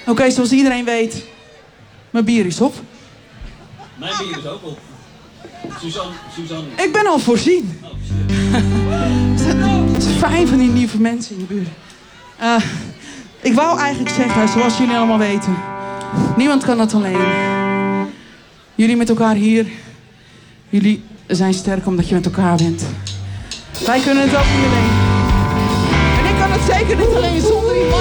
Oké, zoals iedereen weet, mijn bier is op. Mijn bier is ook op. Suzanne. Ik ben al voorzien. Het is fijn van die nieuwe mensen in de buurt. Ik wou eigenlijk zeggen, zoals jullie allemaal weten, niemand kan dat alleen. Jullie met elkaar hier, jullie zijn sterk omdat je met elkaar bent. Wij kunnen het ook niet alleen. En ik kan het zeker niet alleen zonder die man.